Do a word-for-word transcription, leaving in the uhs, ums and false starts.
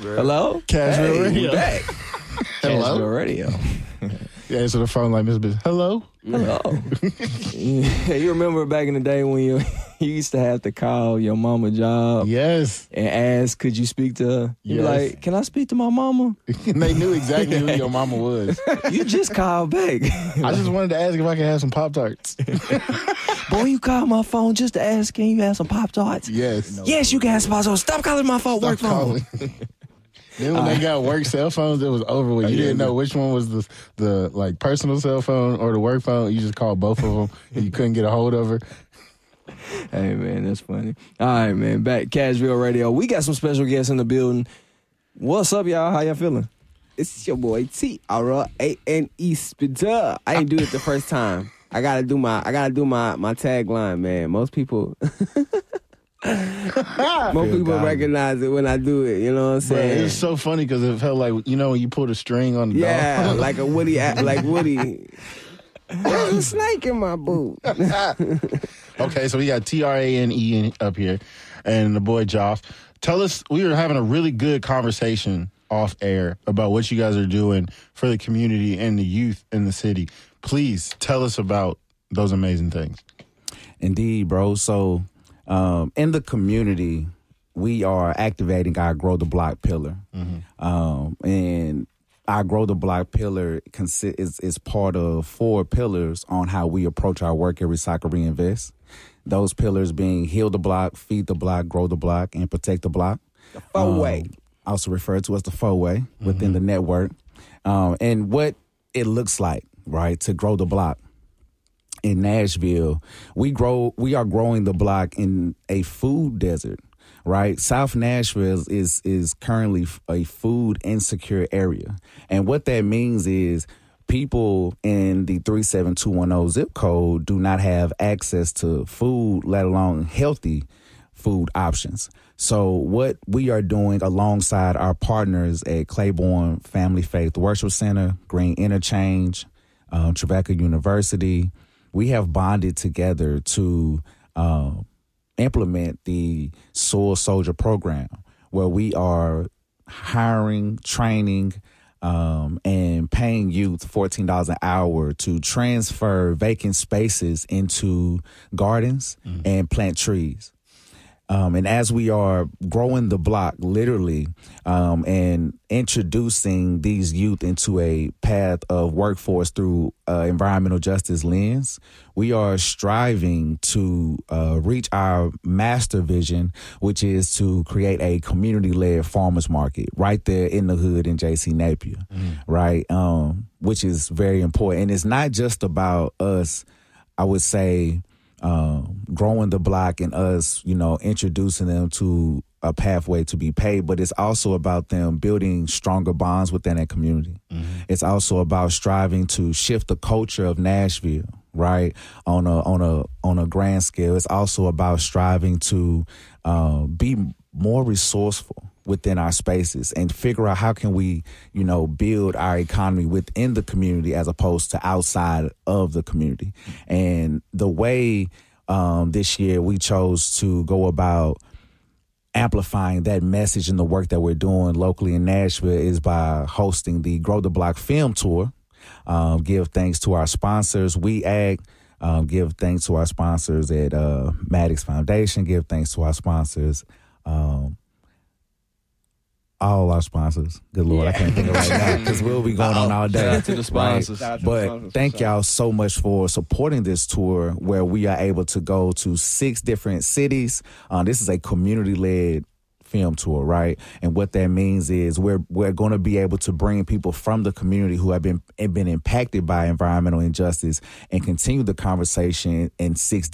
bro. Hello? Casual hey, Radio. we back. Hello? Casual Radio. Yeah, answer the phone like Miss Bitch. Hello? Hello. Yeah, you remember back in the day when you, you used to have to call your mama job Yes. and ask, could you speak to her? You'd be Yes. like, can I speak to my mama? And they knew exactly who your mama was. You just called back. I just wanted to ask if I could have some Pop-Tarts. Boy, you called my phone just to ask, can you have some Pop-Tarts? Yes. Yes, you can have some Pop-Tarts. Stop calling my phone, Stop work phone. calling. Then when they got work cell phones, it was over with. You didn't know which one was the the like personal cell phone or the work phone. You just called both of them, and you couldn't get a hold of her. Hey, man, that's funny. All right, man, back Cashville Radio. We got some special guests in the building. What's up, y'all? How y'all feeling? It's your boy T R A N E Spitter. I ain't do it the first time. I gotta do my I gotta do my my tagline, man. Most people Most people godly. recognize it when I do it, you know what I'm But saying? it's so funny because it felt like, you know, when you pulled a string on the Yeah, dog. like a Woody like Woody. There's a snake in my boot. Okay, so we got T R A N E in- up here and the boy Joff. Tell us, we were having a really good conversation off air about what you guys are doing for the community and the youth in the city. Please tell us about those amazing things. Indeed, bro. So um, in the community, we are activating our Grow the Block pillar. Mm-hmm. Um, and our Grow the Block pillar consi- is, is part of four pillars on how we approach our work at Recycle Reinvest. Those pillars being heal the block, feed the block, grow the block, and protect the block. The four way. Um, also referred to as the four way mm-hmm. within the network. Um, and what it looks like, right, to grow the block. In Nashville, we grow. We are growing the block in a food desert, right? South Nashville is, is is currently a food insecure area, and what that means is people in the three seven two one zero zip code do not have access to food, let alone healthy food options. So what we are doing alongside our partners at Claiborne Family Faith Worship Center, Green Interchange, um, Trevecca University, we have bonded together to uh, implement the Soil Soldier program, where we are hiring, training, um, and paying youth fourteen dollars an hour to transfer vacant spaces into gardens mm. and plant trees. Um, and as we are growing the block, literally, um, and introducing these youth into a path of workforce through uh, environmental justice lens, we are striving to uh, reach our master vision, which is to create a community-led farmers market right there in the hood in J C Napier, mm. right? Um, which is very important. And it's not just about us, I would say, Um, growing the block and us, you know, introducing them to a pathway to be paid, but it's also about them building stronger bonds within that community. Mm-hmm. It's also about striving to shift the culture of Nashville, right, on a on a on a grand scale. It's also about striving to uh, be more resourceful within our spaces and figure out how can we, you know, build our economy within the community as opposed to outside of the community. And the way um, this year we chose to go about amplifying that message in the work that we're doing locally in Nashville is by hosting the Grow the Block Film Tour. Um, give thanks to our sponsors, We Act. Um, give thanks to our sponsors at uh, Maddox Foundation. Give thanks to our sponsors, um, all our sponsors. Good Lord, yeah. I can't think of it right now because we'll be going on all day. Shout out to the sponsors. Right? To but the sponsors thank y'all so much for supporting this tour where we are able to go to six different cities. Uh, this is a community-led film tour, right? And what that means is we're we're going to be able to bring people from the community who have been have been impacted by environmental injustice and continue the conversation in six